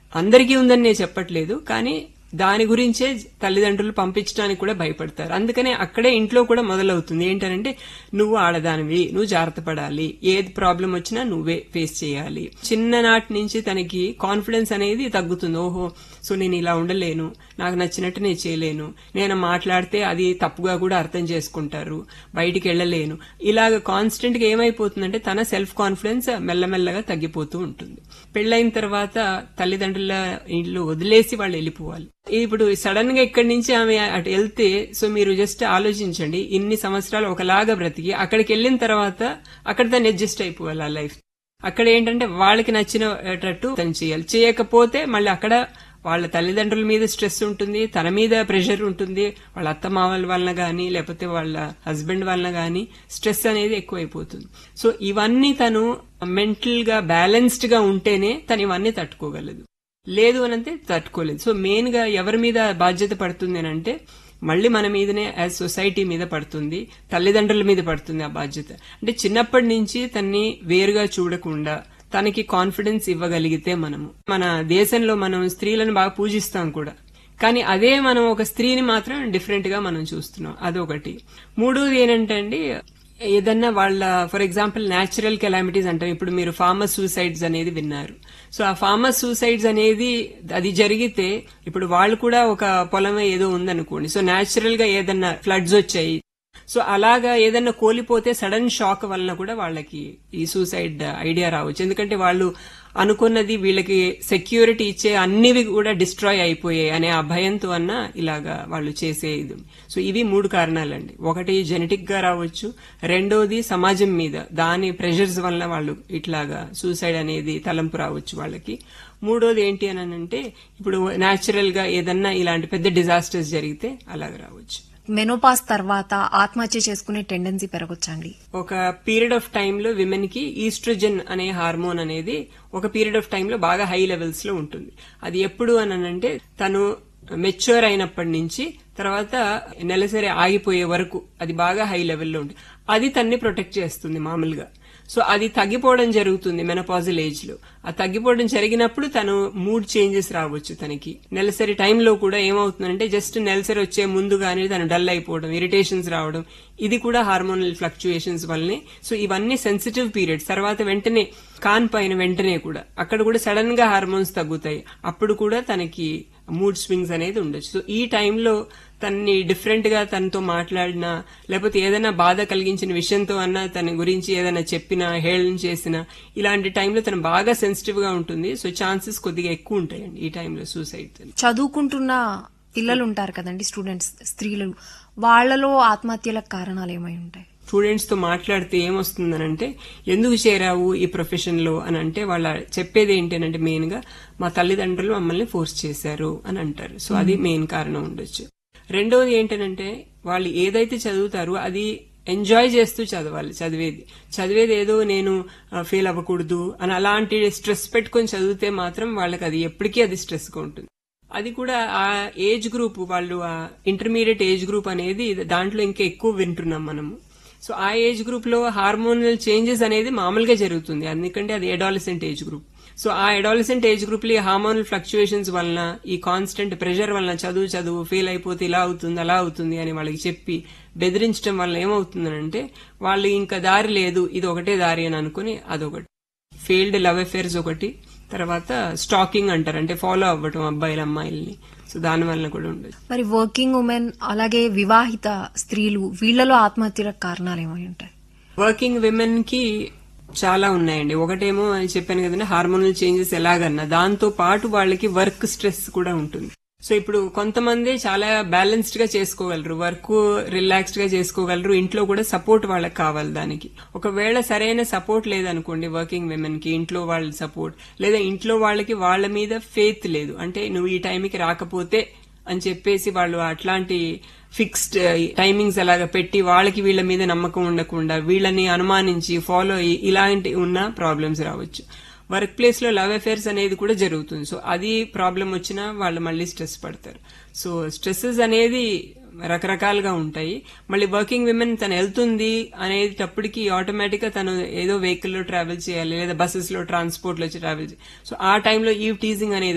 అందరికీ ఉందని నేను చెప్పట్లేదు, కానీ దాని గురించే తల్లిదండ్రులు పంపించడానికి కూడా భయపడతారు. అందుకనే అక్కడే ఇంట్లో కూడా మొదలవుతుంది. ఏంటంటే నువ్వు ఆడదానివి, నువ్వు జాగ్రత్త పడాలి, ఏది ప్రాబ్లం వచ్చినా నువ్వే ఫేస్ చేయాలి. చిన్ననాటి నుంచి తనకి కాన్ఫిడెన్స్ అనేది తగ్గుతుంది. ఓహో, సో నేను ఇలా ఉండలేను, నాకు నచ్చినట్టు నేను చేయలేను, నేను మాట్లాడితే అది తప్పుగా కూడా అర్థం చేసుకుంటారు, బయటికి వెళ్లలేను, ఇలాగ కాన్స్టెంట్ గా ఏమైపోతుందంటే తన సెల్ఫ్ కాన్ఫిడెన్స్ మెల్లమెల్లగా తగ్గిపోతూ ఉంటుంది. పెళ్లైన తర్వాత తల్లిదండ్రుల ఇల్లు వదిలేసి వాళ్ళు వెళ్ళిపోవాలి. ఇప్పుడు సడన్ గా ఇక్కడి నుంచి ఆమె అటు వెళ్తే, సో మీరు జస్ట్ ఆలోచించండి, ఇన్ని సంవత్సరాలు ఒకలాగా బ్రతికి అక్కడికి వెళ్లిన తర్వాత అక్కడ తను అడ్జస్ట్ అయిపోవాలి ఆ లైఫ్. అక్కడ ఏంటంటే వాళ్ళకి నచ్చినట్టు తను చేయాలి. చేయకపోతే మళ్ళీ అక్కడ వాళ్ళ తల్లిదండ్రుల మీద స్ట్రెస్ ఉంటుంది, తన మీద ప్రెషర్ ఉంటుంది, వాళ్ళ అత్తమామల వలన గానీ లేకపోతే వాళ్ళ హస్బెండ్ వలన గానీ స్ట్రెస్ అనేది ఎక్కువైపోతుంది. సో ఇవన్నీ తను మెంటల్ గా బ్యాలెన్స్డ్ గా ఉంటేనే తను ఇవన్నీ తట్టుకోగలదు. లేదు అనంటే తట్టుకోలేదు. సో మెయిన్ గా ఎవరి మీద బాధ్యత పడుతుంది అంటే మళ్ళీ మన మీదనే యాజ్ సొసైటీ మీద పడుతుంది, తల్లిదండ్రుల మీద పడుతుంది ఆ బాధ్యత. అంటే చిన్నప్పటి నుంచి తన్ని వేరుగా చూడకుండా తనకి కాన్ఫిడెన్స్ ఇవ్వగలిగితే మనము, మన దేశంలో మనం స్త్రీలను బాగా పూజిస్తాం కూడా, కానీ అదే మనం ఒక స్త్రీని మాత్రం డిఫరెంట్ గా మనం చూస్తున్నాం. అదొకటి. మూడోది ఏంటంటే అండి, ఏదన్నా వాళ్ళ ఫర్ ఎగ్జాంపుల్ న్యాచురల్ కెలామిటీస్ అంటాం. ఇప్పుడు మీరు ఫార్మర్ సూసైడ్స్ అనేది విన్నారు. సో ఆ ఫార్మర్ సూసైడ్స్ అనేది అది జరిగితే, ఇప్పుడు వాళ్ళు కూడా ఒక పొలం ఏదో ఉందనుకోండి, సో న్యాచురల్ గా ఏదన్నా ఫ్లడ్స్ వచ్చాయి, సో అలాగా ఏదన్నా కోల్పోతే సడన్ షాక్ వలన కూడా వాళ్ళకి ఈ సూసైడ్ ఐడియా రావచ్చు. ఎందుకంటే వాళ్ళు అనుకున్నది, వీళ్ళకి సెక్యూరిటీ ఇచ్చే అన్నివి కూడా డిస్ట్రాయ్ అయిపోయాయి అనే ఆ భయంతో అన్న ఇలాగా వాళ్ళు చేసేది. సో ఇవి 3 కారణాలండి. ఒకటి జెనెటిక్ గా రావచ్చు, రెండోది సమాజం మీద దాని ప్రెషర్స్ వల్ల వాళ్ళు ఇట్లాగా సూసైడ్ అనేది తలంపు రావచ్చు వాళ్ళకి. మూడోది ఏంటి అని అంటే ఇప్పుడు న్యాచురల్ గా ఏదన్నా ఇలాంటి పెద్ద డిజాస్టర్స్ జరిగితే అలాగా రావచ్చు. మెనోపాస్ తర్వాత ఆత్మహత్య చేసుకునే టెండెన్సీ పెరగొచ్చండి. ఒక పీరియడ్ ఆఫ్ టైమ్ లో విమెన్ కి ఈస్ట్రోజన్ అనే హార్మోన్ అనేది ఒక పీరియడ్ ఆఫ్ టైమ్ లో బాగా హై లెవెల్స్ లో ఉంటుంది. అది ఎప్పుడు అనంటే తను మెచ్యూర్ అయినప్పటి నుంచి తర్వాత నెలసరి ఆగిపోయే వరకు అది బాగా హై లెవెల్లో ఉంటుంది. అది తన్ని ప్రొటెక్ట్ చేస్తుంది మామూలుగా. సో అది తగ్గిపోవడం జరుగుతుంది మెనోపాజల్ ఏజ్ లో. ఆ తగ్గిపోవడం జరిగినప్పుడు తను మూడ్ చేంజెస్ రావచ్చు. తనకి నెలసరి టైంలో కూడా ఏమవుతుందంటే జస్ట్ నెలసరి వచ్చే ముందుగానే తను డల్ అయిపోవడం, ఇరిటేషన్స్ రావడం, ఇది కూడా హార్మోనల్ ఫ్లక్చుయేషన్స్ వల్లనే. సో ఇవన్నీ సెన్సిటివ్ పీరియడ్స్. తర్వాత వెంటనే పైన వెంటనే కూడా అక్కడ కూడా సడన్ గా హార్మోన్స్ తగ్గుతాయి. అప్పుడు కూడా తనకి మూడ్ స్వింగ్స్ అనేది ఉండొచ్చు. సో ఈ టైంలో తన్ని డిఫరెంట్ గా తనతో మాట్లాడినా లేకపోతే ఏదైనా బాధ కలిగించిన విషయంతో అన్నా తన గురించి ఏదైనా చెప్పినా హేళన చేసినా ఇలాంటి టైంలో తను బాగా సెన్సిటివ్ గా ఉంటుంది. సో ఛాన్సెస్ కొద్దిగా ఎక్కువ ఉంటాయండి ఈ టైంలో సూసైడ్. చదువుకుంటున్న పిల్లలు ఉంటారు కదండి, స్టూడెంట్స్, స్త్రీలు, వాళ్లలో ఆత్మహత్యలకు కారణాలు ఏమై ఉంటాయి? స్టూడెంట్స్ తో మాట్లాడితే ఏమొస్తుందనంటే ఎందుకు చేరావు ఈ ప్రొఫెషన్ లో అని అంటే వాళ్ళ చెప్పేది ఏంటంటే మెయిన్ గా మా తల్లిదండ్రులు మమ్మల్ని ఫోర్స్ చేశారు అని అంటారు. సో అది మెయిన్ కారణం ఉండొచ్చు. రెండోది ఏంటంటే వాళ్ళు ఏదైతే చదువుతారో అది ఎంజాయ్ చేస్తూ చదవాలి. చదివేది ఏదో నేను ఫెయిల్ అవ్వకూడదు అని అలాంటి స్ట్రెస్ పెట్టుకుని చదివితే మాత్రం వాళ్ళకి అది ఎప్పటికీ అది స్ట్రెస్ గా ఉంటుంది. అది కూడా ఆ ఏజ్ గ్రూప్, వాళ్ళు ఆ ఇంటర్మీడియట్ ఏజ్ గ్రూప్ అనేది దాంట్లో ఇంకా ఎక్కువ వింటున్నాం మనము. సో ఆ ఏజ్ గ్రూప్ లో హార్మోనల్ చేంజెస్ అనేది మామూలుగా జరుగుతుంది, ఎందుకంటే అది అడాలసెంట్ ఏజ్ గ్రూప్. సో ఆ అడాలసెంట్ ఏజ్ గ్రూప్ లో ఈ హార్మోనల్ ఫ్లక్చుయేషన్స్ వలన, ఈ కాన్స్టెంట్ ప్రెషర్ వలన చదువు ఫెయిల్ అయిపోతే ఇలా అవుతుంది అలా అవుతుంది అని వాళ్ళకి చెప్పి బెదిరించడం వల్ల ఏమవుతుందంటే వాళ్ళు ఇంకా దారి లేదు, ఇది ఒకటే దారి అని అనుకుని అదొకటి. ఫెయిల్డ్ లవ్ అఫేర్స్ ఒకటి, తర్వాత స్టాకింగ్ అంటారు, అంటే ఫాలో అవ్వటం అబ్బాయిలు అమ్మాయిల్ని. సో దాని వల్ల కూడా ఉండదు. మరి వర్కింగ్ ఉమెన్ అలాగే వివాహిత స్త్రీలు, వీళ్లలో ఆత్మహత్యలకు కారణాలు ఏమై ఉంటాయి? వర్కింగ్ విమెన్ కి చాలా ఉన్నాయండి. ఒకటేమో చెప్పాను కదండి హార్మోనల్ చేంజెస్ ఎలాగన్నా, దాంతో పాటు వాళ్ళకి వర్క్ స్ట్రెస్ కూడా ఉంటుంది. సో ఇప్పుడు కొంతమంది చాలా బ్యాలెన్స్డ్ గా చేసుకోగలరు, వర్క్ రిలాక్స్డ్ గా చేసుకోగలరు, ఇంట్లో కూడా సపోర్ట్ వాళ్ళకి కావాలి. దానికి ఒకవేళ సరైన సపోర్ట్ లేదనుకోండి వర్కింగ్ విమెన్ కి, ఇంట్లో వాళ్ళ సపోర్ట్ లేదా ఇంట్లో వాళ్ళకి వాళ్ళ మీద ఫెయిత్ లేదు, అంటే నువ్వు ఈ టైంకి రాకపోతే అని చెప్పేసి వాళ్ళు అట్లాంటి ఫిక్స్డ్ టైమింగ్స్ అలాగా పెట్టి వాళ్ళకి వీళ్ళ మీద నమ్మకం ఉండకుండా వీళ్ళని అనుమానించి ఫాలో అయ్యి ఇలాంటి ఉన్న ప్రాబ్లమ్స్ రావచ్చు. వర్క్ ప్లేస్ లో లవ్ అఫేర్స్ అనేది కూడా జరుగుతుంది. సో అది ప్రాబ్లం వచ్చినా వాళ్ళు మళ్ళీ స్ట్రెస్ పడతారు. సో స్ట్రెస్సెస్ అనేది రకరకాలుగా ఉంటాయి. మళ్ళీ వర్కింగ్ విమెన్ తను వెళ్తుంది అనేటప్పటికి ఆటోమేటిక్ గా తను ఏదో వెహికల్ లో ట్రావెల్ చేయాలి లేదా బస్సెస్ లో ట్రాన్స్పోర్ట్ లో ట్రావెల్ చేయాలి. సో ఆ టైంలో ఈవ్ టీజింగ్ అనేది